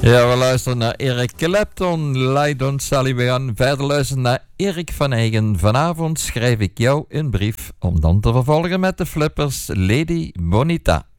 Ja, we luisteren naar Eric Clapton, Lie Don't Sally. We gaan verder luisteren naar Erik van Eygen. Vanavond schrijf ik jou een brief om dan te vervolgen met de Flippers, Lady Bonita.